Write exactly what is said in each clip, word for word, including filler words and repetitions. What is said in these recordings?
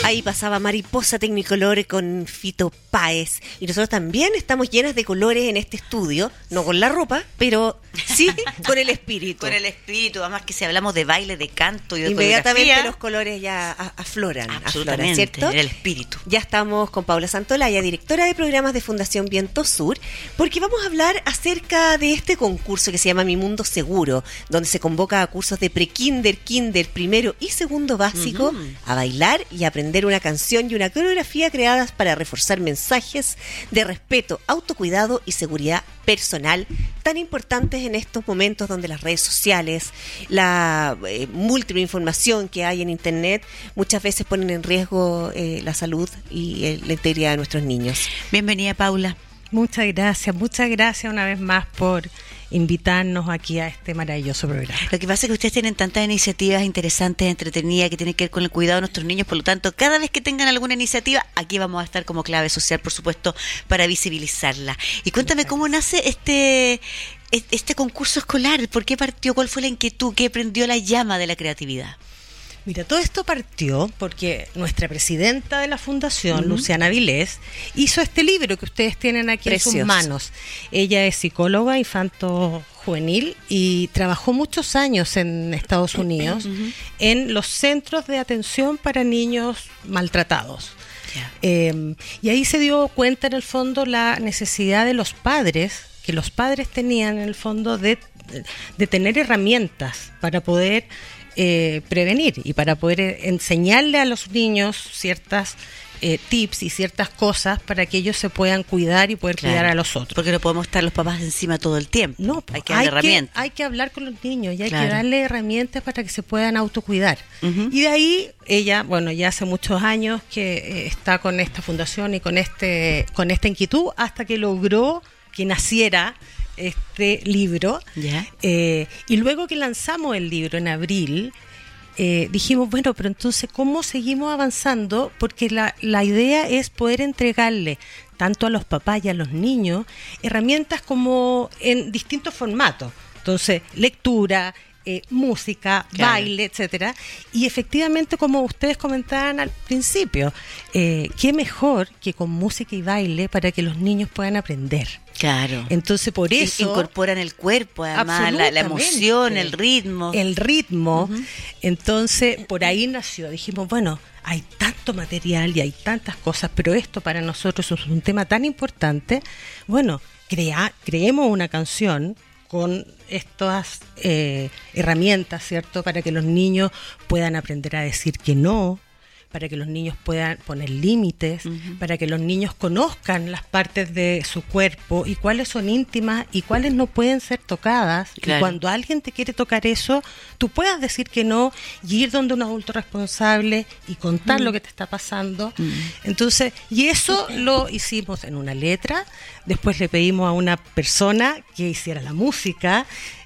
Ahí pasaba Mariposa Tecnicolor con Fito Páez. Y nosotros también estamos llenas de colores en este estudio, no con la ropa, pero sí con el espíritu. Con el espíritu, además que si hablamos de baile, de canto y de inmediatamente coreografía, los colores ya afloran, absolutamente, afloran, ¿cierto? el espíritu. Ya estamos con Paula Santolaya, directora de programas de Fundación Viento Sur, porque vamos a hablar acerca de este concurso que se llama Mi Mundo Seguro, donde se convoca a cursos de pre-kinder, kinder, primero y segundo básico, uh-huh. a bailar y aprender una canción y una coreografía creadas para reforzar mensajes de respeto, autocuidado y seguridad personal, tan importantes en estos momentos donde las redes sociales, la eh, múltiple información que hay en internet, muchas veces ponen en riesgo eh, la salud y eh, la integridad de nuestros niños. Bienvenida, Paula. Muchas gracias, muchas gracias una vez más por invitarnos aquí a este maravilloso programa. Lo que pasa es que ustedes tienen tantas iniciativas interesantes, entretenidas, que tienen que ver con el cuidado de nuestros niños, por lo tanto, cada vez que tengan alguna iniciativa, aquí vamos a estar como clave social, por supuesto, para visibilizarla. Y cuéntame cómo nace este este concurso escolar, ¿por qué partió? ¿Cuál fue la inquietud? ¿Qué prendió la llama de la creatividad? Mira, todo esto partió porque nuestra presidenta de la fundación, uh-huh. Luciana Vilés, hizo este libro que ustedes tienen aquí Precioso. En sus manos. Ella es psicóloga infanto-juvenil y trabajó muchos años en Estados Unidos uh-huh. en los centros de atención para niños maltratados. Yeah. Eh, y ahí se dio cuenta en el fondo la necesidad de los padres, que los padres tenían en el fondo de, de tener herramientas para poder Eh, prevenir y para poder enseñarle a los niños ciertas eh, tips y ciertas cosas para que ellos se puedan cuidar y poder claro, cuidar a los otros. Porque no podemos estar los papás encima todo el tiempo. No, hay que darle hay herramientas. Que, hay que hablar con los niños y hay claro. que darle herramientas para que se puedan autocuidar. Uh-huh. Y de ahí ella, bueno, ya hace muchos años que eh, está con esta fundación y con este con esta inquietud hasta que logró que naciera este libro. Yeah. Eh, y luego que lanzamos el libro en abril, eh, dijimos, bueno, pero entonces ¿cómo seguimos avanzando? Porque la, la idea es poder entregarle tanto a los papás y a los niños herramientas como en distintos formatos. Entonces, lectura, Eh, música, claro. baile, etcétera. Y efectivamente, como ustedes comentaban al principio, eh, qué mejor que con música y baile para que los niños puedan aprender. Claro. Entonces, por eso incorporan el cuerpo, además la, la emoción, el ritmo. El ritmo. Uh-huh. Entonces, por ahí nació. Dijimos, bueno, hay tanto material y hay tantas cosas, pero esto para nosotros es un tema tan importante. Bueno, crea, creemos una canción con estas eh, herramientas, ¿cierto? Para que los niños puedan aprender a decir que no, para que los niños puedan poner límites, uh-huh. para que los niños conozcan las partes de su cuerpo y cuáles son íntimas y cuáles no pueden ser tocadas. Claro. Y cuando alguien te quiere tocar eso, tú puedas decir que no y ir donde un adulto responsable y contar uh-huh. lo que te está pasando. Uh-huh. Entonces, y eso lo hicimos en una letra. Después le pedimos a una persona que hiciera la música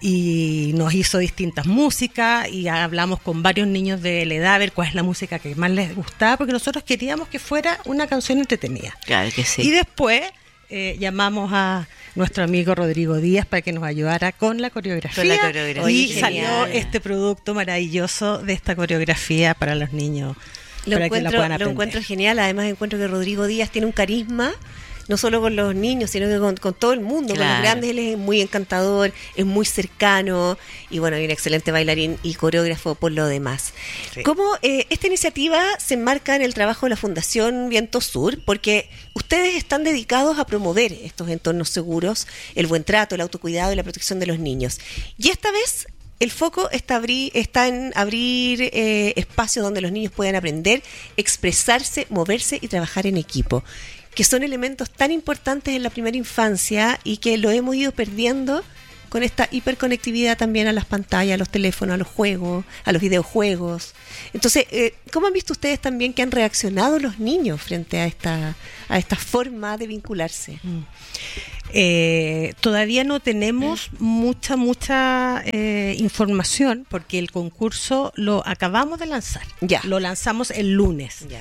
y nos hizo distintas músicas y hablamos con varios niños de la edad a ver cuál es la música que más les gustaba, porque nosotros queríamos que fuera una canción entretenida. Claro que sí. Y después eh, llamamos a nuestro amigo Rodrigo Díaz para que nos ayudara con la coreografía, con la coreografía. y Genial. Salió este producto maravilloso de esta coreografía para los niños, lo para encuentro, que la puedan aprender. Lo encuentro genial, además encuentro que Rodrigo Díaz tiene un carisma no solo con los niños, sino que con, con todo el mundo, claro. Con los grandes. Él es muy encantador, es muy cercano y bueno, y un excelente bailarín y coreógrafo por lo demás. Sí. ¿Cómo eh, esta iniciativa se enmarca en el trabajo de la Fundación Viento Sur? Porque ustedes están dedicados a promover estos entornos seguros, el buen trato, el autocuidado y la protección de los niños. Y esta vez el foco está, abrir, está en abrir eh, espacios donde los niños puedan aprender, expresarse, moverse y trabajar en equipo, que son elementos tan importantes en la primera infancia y que lo hemos ido perdiendo con esta hiperconectividad también a las pantallas, a los teléfonos, a los juegos, a los videojuegos. Entonces, eh, ¿cómo han visto ustedes también que han reaccionado los niños frente a esta a esta forma de vincularse? Eh, todavía no tenemos mucha, mucha eh, información porque el concurso lo acabamos de lanzar. Ya. Lo lanzamos el lunes. Ya.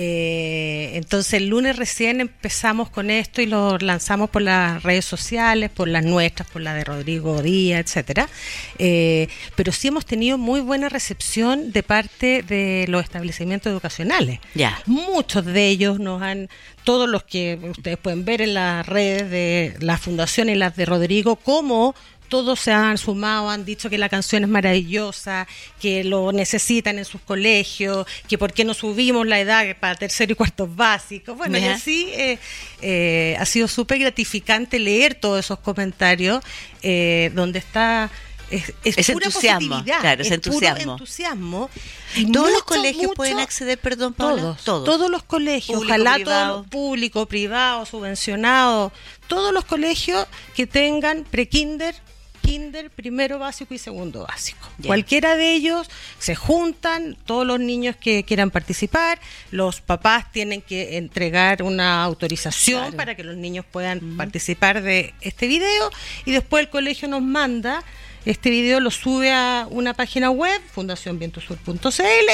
Eh, entonces el lunes recién empezamos con esto y lo lanzamos por las redes sociales, por las nuestras, por la de Rodrigo Díaz, etcétera. Eh, pero sí hemos tenido muy buena recepción de parte de los establecimientos educacionales. Ya. Muchos de ellos nos han, todos los que ustedes pueden ver en las redes de la fundación y las de Rodrigo, cómo todos se han sumado, han dicho que la canción es maravillosa, que lo necesitan en sus colegios, que por qué no subimos la edad para tercero y cuartos básicos. Bueno, y así eh, eh, ha sido súper gratificante leer todos esos comentarios eh, donde está... Es, es, es pura entusiasmo, claro, es, es entusiasmo. Puro entusiasmo. Y todos mucho, los colegios mucho, pueden acceder, perdón, Paula. Todos, todos, todos los colegios, público, ojalá privado. todo público, privado, subvencionado, todos los colegios que tengan pre-kinder, kinder, primero básico y segundo básico. Yeah. Cualquiera de ellos se juntan, todos los niños que quieran participar, los papás tienen que entregar una autorización claro. para que los niños puedan mm. participar de este video y después el colegio nos manda. Este video lo sube a una página web, fundación viento sur punto c l,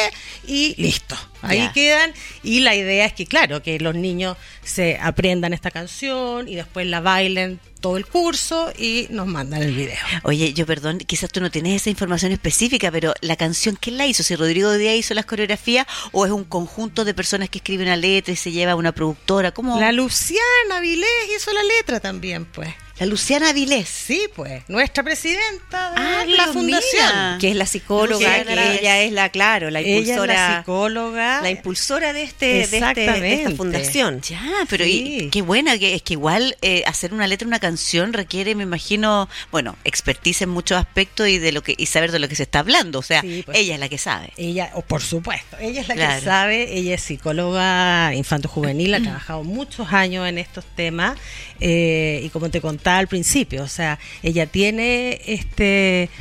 y listo. Ahí yeah. quedan. Y la idea es que, claro, que los niños se aprendan esta canción y después la bailen todo el curso y nos mandan el video. Oye, yo perdón, quizás tú no tienes esa información específica, pero la canción, ¿quién la hizo? ¿Si Rodrigo Díaz hizo las coreografías o es un conjunto de personas que escriben una letra y se lleva a una productora? ¿Cómo? La Luciana Vilés hizo la letra también, pues. La Luciana Avilés. Sí, pues, nuestra presidenta de ah, la fundación. Mira. Que es la psicóloga, que ella, ella es la, claro, la impulsora. Ella es la psicóloga. La impulsora de este, de, este, de esta fundación. Ya, pero sí. y, qué buena, que es que igual eh, hacer una letra, una canción requiere, me imagino, bueno, expertise en muchos aspectos y de lo que y saber de lo que se está hablando. O sea, sí, pues, ella es la que sabe. Ella, o por supuesto, ella es la claro. que sabe. Ella es psicóloga infanto-juvenil, ha trabajado muchos años en estos temas eh, y como te contaba al principio, o sea, ella tiene este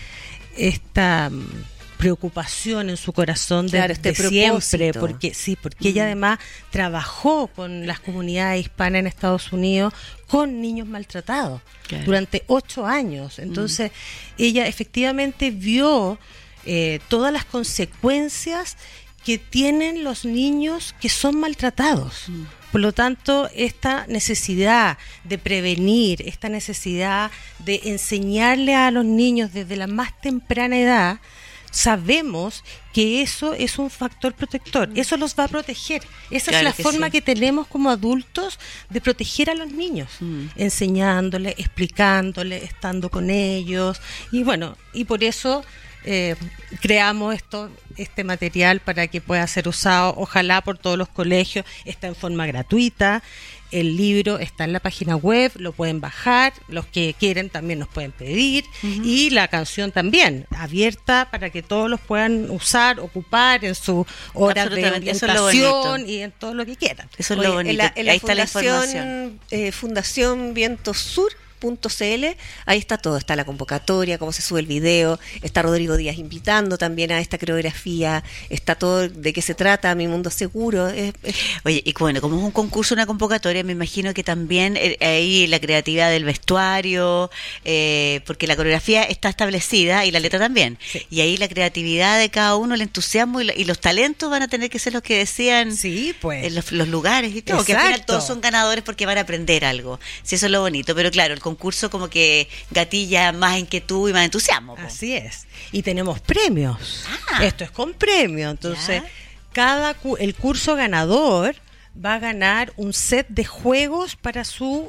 esta preocupación en su corazón de, claro, este de siempre, porque sí, porque mm. ella además trabajó con las comunidades hispanas en Estados Unidos con niños maltratados claro. durante ocho años. Entonces, mm. ella efectivamente vio eh, todas las consecuencias que tienen los niños que son maltratados. Mm. Por lo tanto, esta necesidad de prevenir, esta necesidad de enseñarle a los niños desde la más temprana edad, sabemos que eso es un factor protector, eso los va a proteger. Esa claro es la que forma sí. que tenemos como adultos de proteger a los niños, mm. enseñándoles, explicándoles, estando con ellos, y bueno, y por eso Eh, creamos esto, este material para que pueda ser usado, ojalá por todos los colegios. Está en forma gratuita, el libro está en la página web, lo pueden bajar, los que quieren también nos pueden pedir, uh-huh. y la canción también, abierta para que todos los puedan usar, ocupar en sus horas de orientación y en todo lo que quieran. Eso es lo bonito. En la, en la Ahí está la información. Eh, Fundación Viento Sur punto c l, ahí está todo, está la convocatoria, cómo se sube el video, está Rodrigo Díaz invitando también a esta coreografía, está todo de qué se trata, Mi Mundo Seguro. Es, es... Oye, y bueno, como es un concurso, una convocatoria, me imagino que también eh, ahí la creatividad del vestuario, eh, porque la coreografía está establecida y la letra también, sí. y ahí la creatividad de cada uno, el entusiasmo y, la, y los talentos van a tener que ser los que decían sí, pues. en los, los lugares y todo, Exacto. que al final todos son ganadores porque van a aprender algo, sí, eso es lo bonito, pero claro, el concurso como que gatilla más inquietud y más entusiasmo. Po. Así es. Y tenemos premios. Ah, Esto es con premio. Entonces, ¿ya? cada cu- el curso ganador va a ganar un set de juegos para su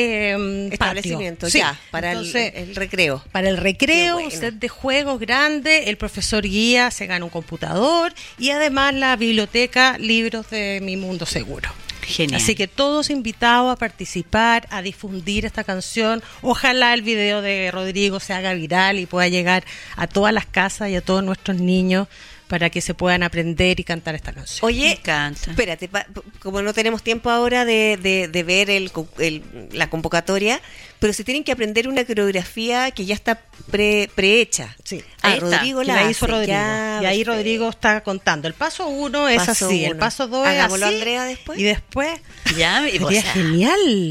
eh, establecimiento, patio. ya, sí. para Entonces, el, el recreo. Para el recreo, bueno. un set de juegos grande, el profesor guía se gana un computador y además la biblioteca, libros de Mi Mundo Seguro. Genial. Así que todos invitados a participar, a difundir esta canción. Ojalá el video de Rodrigo se haga viral y pueda llegar a todas las casas y a todos nuestros niños para que se puedan aprender y cantar esta canción. Oye, espérate, pa, como no tenemos tiempo ahora de, de, de ver el, el, la convocatoria, pero se tienen que aprender una coreografía que ya está pre, prehecha. Sí. Ah, Ahí Rodrigo está, la, la hizo hace, Rodrigo. Ya, y ahí perfecto. Rodrigo está contando. El paso uno es paso así, uno. el paso dos es Hagámoslo, así. Andrea, después. Y después, Ya, y sería o sea, genial.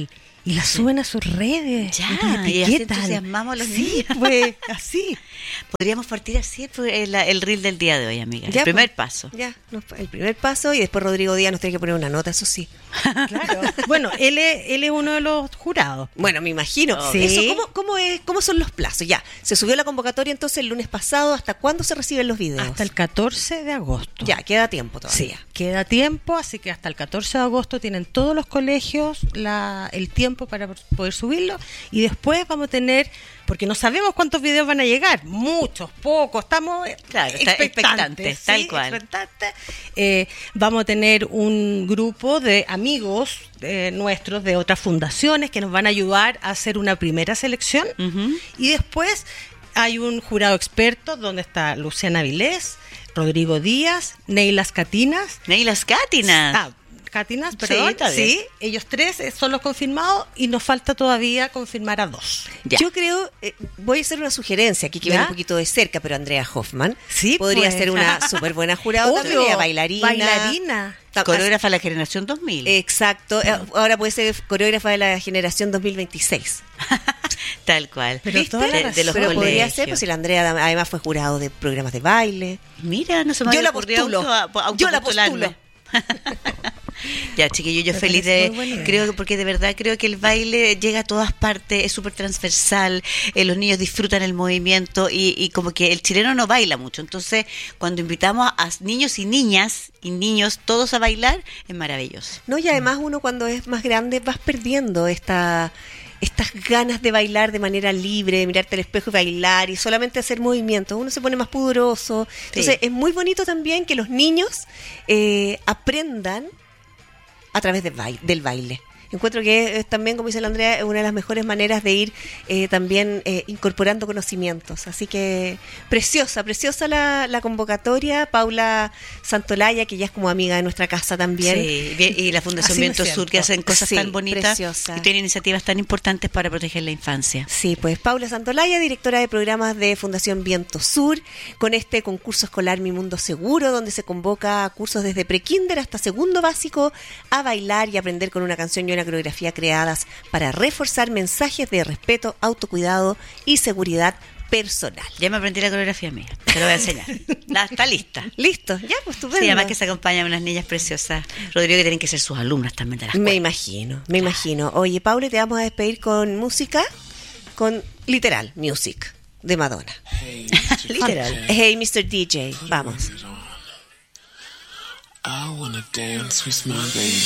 y la suben a sus redes. Ya, y, y así entusiasmamos a los sí, niños. Pues, así. Podríamos partir así el, el reel del día de hoy, amiga. Ya, el primer pues, paso. Ya, el primer paso y después Rodrigo Díaz nos tiene que poner una nota, eso sí. Claro. Bueno, él es, él es uno de los jurados. Bueno, me imagino. Sí. Eso, ¿cómo, cómo, es, ¿Cómo son los plazos? Ya, se subió la convocatoria entonces el lunes pasado. ¿Hasta cuándo se reciben los videos? Hasta el catorce de agosto. Ya, queda tiempo todavía. Sí, queda tiempo, así que hasta el catorce de agosto tienen todos los colegios la, el tiempo para poder subirlo y después vamos a tener, porque no sabemos cuántos videos van a llegar, muchos, pocos, estamos claro, expectantes, expectantes, ¿sí? tal cual. Expectantes. Eh, vamos a tener un grupo de amigos eh, nuestros de otras fundaciones que nos van a ayudar a hacer una primera selección Uh-huh. y después hay un jurado experto donde está Luciana Vilés, Rodrigo Díaz, Neilas Catinas. Neilas Catinas. Ah, Catinas, perdón. Sí, está bien. Sí, ellos tres son los confirmados y nos falta todavía confirmar a dos. Ya. Yo creo, eh, voy a hacer una sugerencia aquí que ¿Ya? viene un poquito de cerca, pero Andrea Hoffman Sí, podría pues. ser una súper buena jurado Obvio, también, ella bailarina. bailarina. Ta- Coreógrafa de la generación dos mil. Exacto, eh, ahora puede ser coreógrafa de la generación dos mil veintiséis. Tal cual. Pero ¿Viste? toda la de, razón. de los Pero podría colegios. ser, pues si la Andrea además fue jurado de programas de baile. Mira, no se me Yo había la ocurrido postulo. auto- Yo la autopostularme. Ya, chiquillo, yo Me feliz parece de, muy buena idea. creo que porque de verdad creo que el baile llega a todas partes, es súper transversal, eh, los niños disfrutan el movimiento y, y como que el chileno no baila mucho, entonces cuando invitamos a niños y niñas y niños todos a bailar, es maravilloso. No, y además uno cuando es más grande vas perdiendo esta estas ganas de bailar de manera libre, de mirarte al espejo y bailar y solamente hacer movimientos. Uno se pone más pudoroso. Entonces Sí. es muy bonito también que los niños eh, aprendan a través de baile, del baile. Encuentro que es también, como dice la Andrea, es una de las mejores maneras de ir eh, también eh, incorporando conocimientos. Así que preciosa, preciosa la, la convocatoria. Paula Santolaya, que ya es como amiga de nuestra casa también. Sí, bien, y la Fundación Así me Viento Sur, siento. que hacen cosas Sí, tan bonitas preciosa. y tienen iniciativas tan importantes para proteger la infancia. Sí, pues Paula Santolaya, directora de programas de Fundación Viento Sur, con este concurso escolar Mi Mundo Seguro, donde se convoca a cursos desde prekinder hasta segundo básico a bailar y aprender con una canción y una coreografía creadas para reforzar mensajes de respeto, autocuidado y seguridad personal. Ya me aprendí la coreografía mía, te lo voy a enseñar. La, está lista. Listo, ya, pues estupendo. Sí, además que se acompañan unas niñas preciosas. Rodrigo, que tienen que ser sus alumnas también de la escuela. Me imagino, me imagino. Oye, Paula, te vamos a despedir con música, con literal, music, de Madonna. Literal. Hey, mister D J, vamos. I wanna dance with my baby.